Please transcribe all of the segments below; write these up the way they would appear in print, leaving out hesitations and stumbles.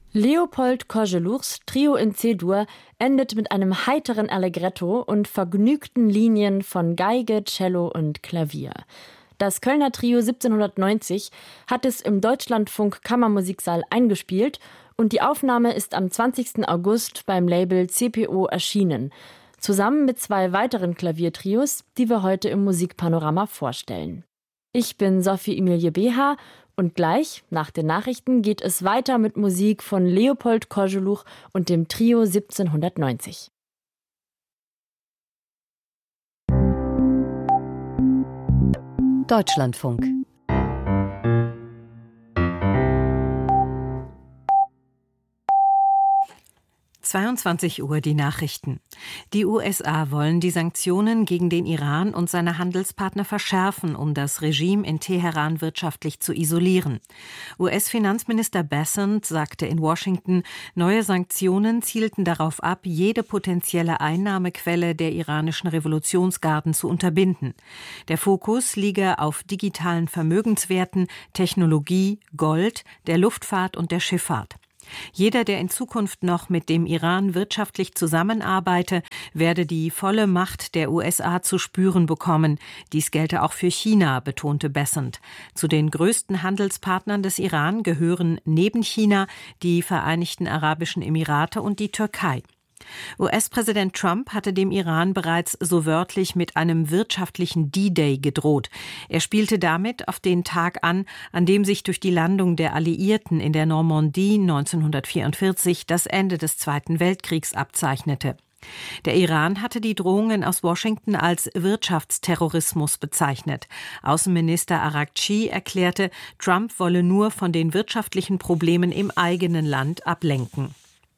Leopold Koželuchs Trio in C-Dur endet mit einem heiteren Allegretto und vergnügten Linien von Geige, Cello und Klavier. Das Kölner Trio 1790 hat es im Deutschlandfunk Kammermusiksaal eingespielt und die Aufnahme ist am 20. August beim Label CPO erschienen, zusammen mit 2 weiteren Klaviertrios, die wir heute im Musikpanorama vorstellen. Ich bin Sophie Emilie Beha und gleich nach den Nachrichten geht es weiter mit Musik von Leopold Koželuch und dem Trio 1790. Deutschlandfunk. 22 Uhr die Nachrichten. Die USA wollen die Sanktionen gegen den Iran und seine Handelspartner verschärfen, um das Regime in Teheran wirtschaftlich zu isolieren. US-Finanzminister Bessent sagte in Washington, neue Sanktionen zielten darauf ab, jede potenzielle Einnahmequelle der iranischen Revolutionsgarden zu unterbinden. Der Fokus liege auf digitalen Vermögenswerten, Technologie, Gold, der Luftfahrt und der Schifffahrt. Jeder, der in Zukunft noch mit dem Iran wirtschaftlich zusammenarbeite, werde die volle Macht der USA zu spüren bekommen. Dies gelte auch für China, betonte Bessent. Zu den größten Handelspartnern des Iran gehören neben China die Vereinigten Arabischen Emirate und die Türkei. US-Präsident Trump hatte dem Iran bereits so wörtlich mit einem wirtschaftlichen D-Day gedroht. Er spielte damit auf den Tag an dem sich durch die Landung der Alliierten in der Normandie 1944 das Ende des Zweiten Weltkriegs abzeichnete. Der Iran hatte die Drohungen aus Washington als Wirtschaftsterrorismus bezeichnet. Außenminister Araghchi erklärte, Trump wolle nur von den wirtschaftlichen Problemen im eigenen Land ablenken.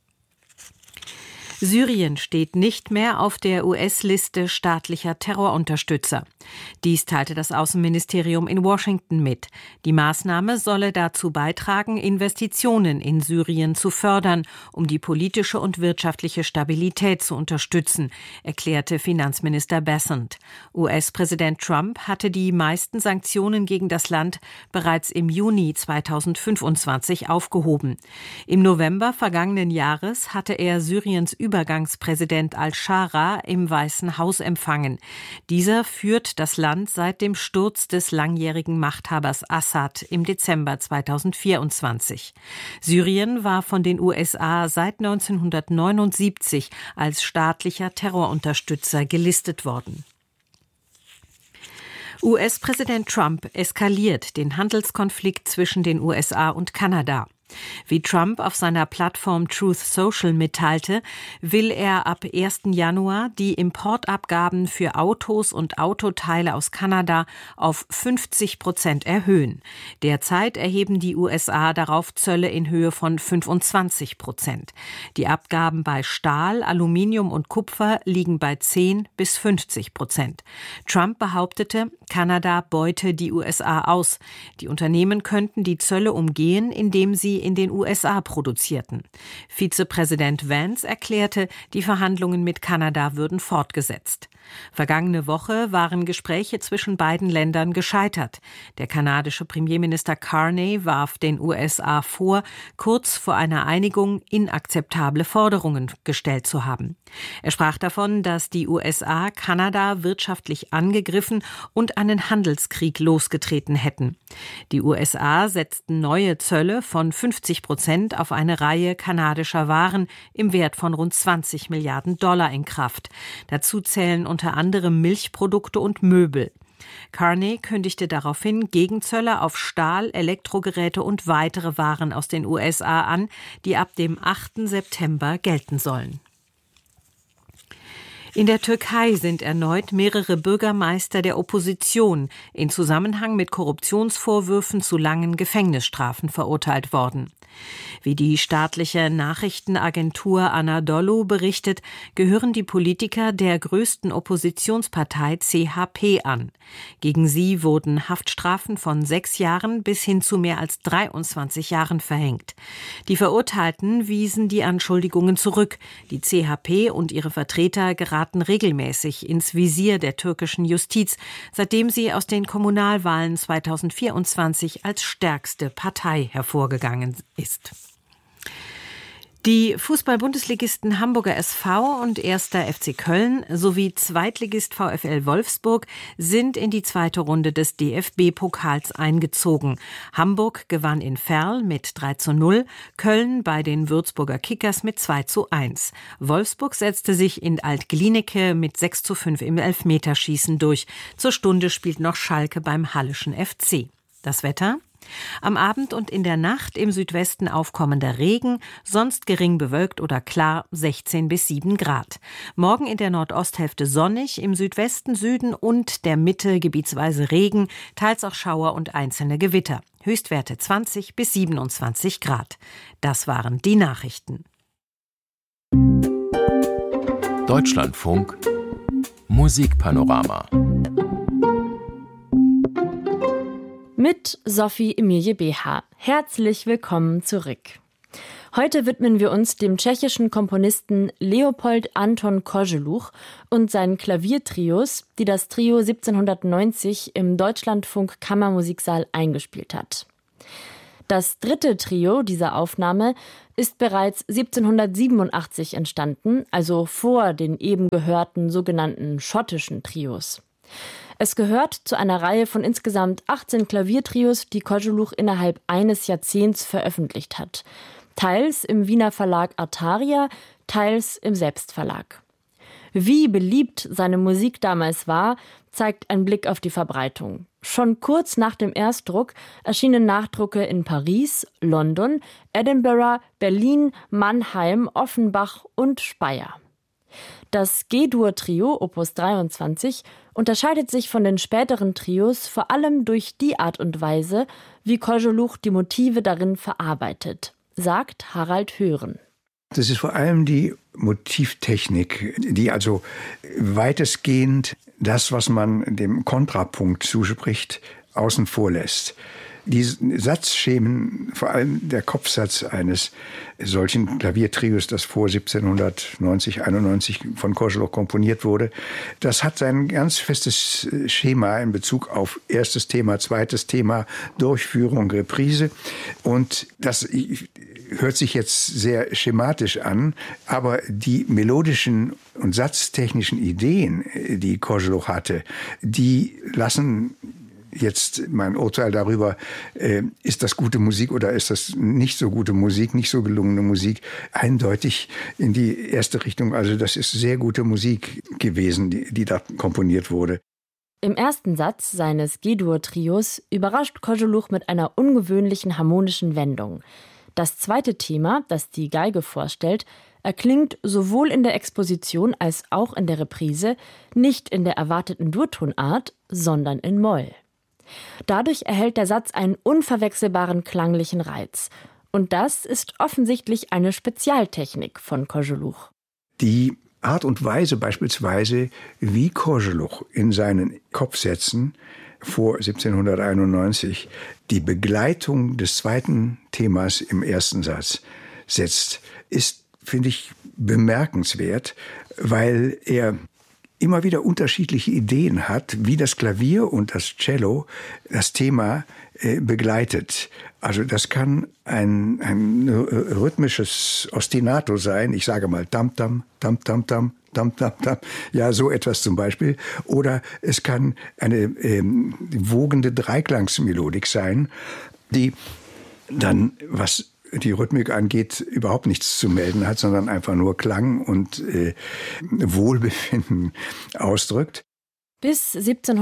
Syrien steht nicht mehr auf der US-Liste staatlicher Terrorunterstützer. Dies teilte das Außenministerium in Washington mit. Die Maßnahme solle dazu beitragen, Investitionen in Syrien zu fördern, um die politische und wirtschaftliche Stabilität zu unterstützen, erklärte Finanzminister Bessent. US-Präsident Trump hatte die meisten Sanktionen gegen das Land bereits im Juni 2025 aufgehoben. Im November vergangenen Jahres hatte er Syriens Übergangspräsident al-Shara im Weißen Haus empfangen. Dieser führt das Land seit dem Sturz des langjährigen Machthabers Assad im Dezember 2024. Syrien war von den USA seit 1979 als staatlicher Terrorunterstützer gelistet worden. US-Präsident Trump eskaliert den Handelskonflikt zwischen den USA und Kanada. Wie Trump auf seiner Plattform Truth Social mitteilte, will er ab 1. Januar die Importabgaben für Autos und Autoteile aus Kanada auf 50% erhöhen. Derzeit erheben die USA darauf Zölle in Höhe von 25%. Die Abgaben bei Stahl, Aluminium und Kupfer liegen bei 10-50%. Trump behauptete, Kanada beute die USA aus. Die Unternehmen könnten die Zölle umgehen, indem sie in den USA produzierten. Vizepräsident Vance erklärte, die Verhandlungen mit Kanada würden fortgesetzt. Vergangene Woche waren Gespräche zwischen beiden Ländern gescheitert. Der kanadische Premierminister Carney warf den USA vor, kurz vor einer Einigung inakzeptable Forderungen gestellt zu haben. Er sprach davon, dass die USA Kanada wirtschaftlich angegriffen und einen Handelskrieg losgetreten hätten. Die USA setzten neue Zölle von 50% auf eine Reihe kanadischer Waren im Wert von rund $20 Milliarden in Kraft. Dazu zählen unter anderem Milchprodukte und Möbel. Carney kündigte daraufhin Gegenzölle auf Stahl, Elektrogeräte und weitere Waren aus den USA an, die ab dem 8. September gelten sollen. In der Türkei sind erneut mehrere Bürgermeister der Opposition in Zusammenhang mit Korruptionsvorwürfen zu langen Gefängnisstrafen verurteilt worden. Wie die staatliche Nachrichtenagentur Anadolu berichtet, gehören die Politiker der größten Oppositionspartei CHP an. Gegen sie wurden Haftstrafen von 6 Jahren bis hin zu mehr als 23 Jahren verhängt. Die Verurteilten wiesen die Anschuldigungen zurück. Die CHP und ihre Vertreter geraten regelmäßig ins Visier der türkischen Justiz, seitdem sie aus den Kommunalwahlen 2024 als stärkste Partei hervorgegangen ist. Die Fußball-Bundesligisten Hamburger SV und 1. FC Köln sowie Zweitligist VfL Wolfsburg sind in die zweite Runde des DFB-Pokals eingezogen. Hamburg gewann in Verl mit 3:0, Köln bei den Würzburger Kickers mit 2:1. Wolfsburg setzte sich in Alt-Glienicke mit 6:5 im Elfmeterschießen durch. Zur Stunde spielt noch Schalke beim Halleschen FC. Das Wetter? Am Abend und in der Nacht im Südwesten aufkommender Regen, sonst gering bewölkt oder klar 16 bis 7 Grad. Morgen in der Nordosthälfte sonnig, im Südwesten, Süden und der Mitte gebietsweise Regen, teils auch Schauer und einzelne Gewitter. Höchstwerte 20 bis 27 Grad. Das waren die Nachrichten. Deutschlandfunk Musikpanorama mit Sophie Emilie Beha. Herzlich willkommen zurück. Heute widmen wir uns dem tschechischen Komponisten Leopold Anton Koželuch und seinen Klaviertrios, die das Trio 1790 im Deutschlandfunk Kammermusiksaal eingespielt hat. Das dritte Trio dieser Aufnahme ist bereits 1787 entstanden, also vor den eben gehörten sogenannten schottischen Trios. Es gehört zu einer Reihe von insgesamt 18 Klaviertrios, die Koželuch innerhalb eines Jahrzehnts veröffentlicht hat. Teils im Wiener Verlag Artaria, teils im Selbstverlag. Wie beliebt seine Musik damals war, zeigt ein Blick auf die Verbreitung. Schon kurz nach dem Erstdruck erschienen Nachdrucke in Paris, London, Edinburgh, Berlin, Mannheim, Offenbach und Speyer. Das G-Dur-Trio, Opus 23, unterscheidet sich von den späteren Trios vor allem durch die Art und Weise, wie Koželuch die Motive darin verarbeitet, sagt Harald Hören. Das ist vor allem die Motivtechnik, die also weitestgehend das, was man dem Kontrapunkt zuspricht, außen vor lässt. Die Satzschemen, vor allem der Kopfsatz eines solchen Klaviertrios, das vor 1790, 91 von Koželuch komponiert wurde, das hat sein ganz festes Schema in Bezug auf erstes Thema, zweites Thema, Durchführung, Reprise. Und das hört sich jetzt sehr schematisch an, aber die melodischen und satztechnischen Ideen, die Koželuch hatte, die lassen jetzt mein Urteil darüber, ist das gute Musik oder ist das nicht so gute Musik, nicht so gelungene Musik, eindeutig in die erste Richtung. Also das ist sehr gute Musik gewesen, die da komponiert wurde. Im ersten Satz seines G-Dur-Trios überrascht Koželuch mit einer ungewöhnlichen harmonischen Wendung. Das zweite Thema, das die Geige vorstellt, erklingt sowohl in der Exposition als auch in der Reprise nicht in der erwarteten Durtonart, sondern in Moll. Dadurch erhält der Satz einen unverwechselbaren klanglichen Reiz. Und das ist offensichtlich eine Spezialtechnik von Koželuch. Die Art und Weise beispielsweise, wie Koželuch in seinen Kopfsätzen vor 1791 die Begleitung des zweiten Themas im ersten Satz setzt, ist, finde ich, bemerkenswert, weil er immer wieder unterschiedliche Ideen hat, wie das Klavier und das Cello das Thema begleitet. Also das kann ein rhythmisches Ostinato sein, ich sage mal tam-tam, tam-tam-tam, tam-tam-tam, ja, so etwas zum Beispiel. Oder es kann eine wogende Dreiklangsmelodik sein, die dann, was die Rhythmik angeht, überhaupt nichts zu melden hat, sondern einfach nur Klang und Wohlbefinden ausdrückt. Bis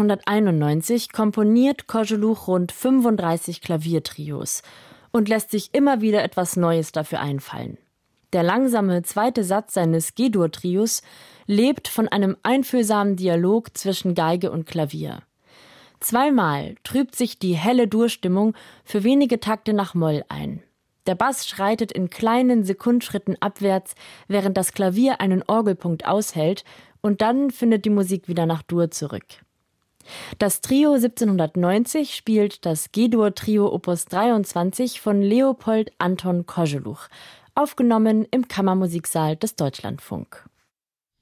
1791 komponiert Koželuch rund 35 Klaviertrios und lässt sich immer wieder etwas Neues dafür einfallen. Der langsame zweite Satz seines G-Dur-Trios lebt von einem einfühlsamen Dialog zwischen Geige und Klavier. Zweimal trübt sich die helle Durstimmung für wenige Takte nach Moll ein. Der Bass schreitet in kleinen Sekundschritten abwärts, während das Klavier einen Orgelpunkt aushält, und dann findet die Musik wieder nach Dur zurück. Das Trio 1790 spielt das G-Dur-Trio Opus 23 von Leopold Anton Koželuch, aufgenommen im Kammermusiksaal des Deutschlandfunk.